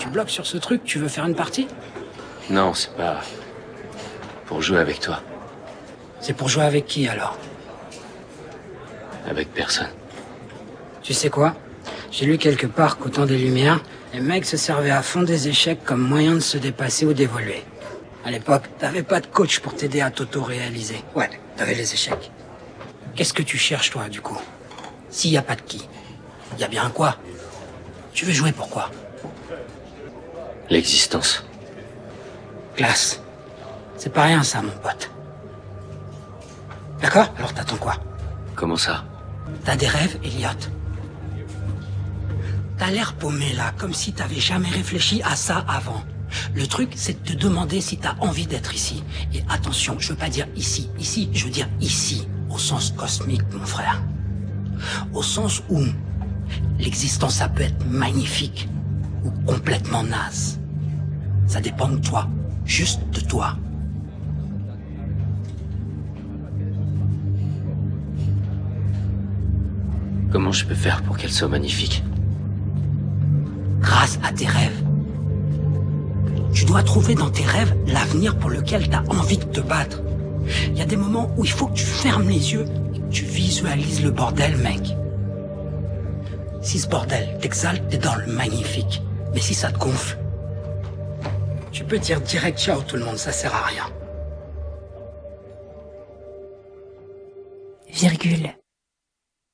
Tu bloques sur ce truc, tu veux faire une partie? Non, c'est pas... pour jouer avec toi. C'est pour jouer avec qui, alors? Avec personne. Tu sais quoi? J'ai lu quelque part qu'au temps des Lumières, les mecs se servaient à fond des échecs comme moyen de se dépasser ou d'évoluer. À l'époque, t'avais pas de coach pour t'aider à t'auto-réaliser. Ouais, t'avais les échecs. Qu'est-ce que tu cherches, toi, du coup? S'il y a pas de qui, y a bien un quoi. Tu veux jouer pourquoi? L'existence. Classe. C'est pas rien, ça, mon pote. D'accord? Alors t'attends quoi? Comment ça? T'as des rêves, Elliot? T'as l'air paumé, là, comme si t'avais jamais réfléchi à ça avant. Le truc, c'est de te demander si t'as envie d'être ici. Et attention, je veux pas dire ici, je veux dire ici, au sens cosmique, mon frère. Au sens où l'existence, ça peut être magnifique ou complètement naze. Ça dépend de toi, juste de toi. Comment je peux faire pour qu'elle soit magnifique? Grâce à tes rêves. Tu dois trouver dans tes rêves l'avenir pour lequel t'as envie de te battre. Il y a des moments où il faut que tu fermes les yeux et que tu visualises le bordel, mec. Si ce bordel t'exalte, t'es dans le magnifique. Mais si ça te gonfle, tu peux dire direct ciao tout le monde, ça sert à rien. Virgule.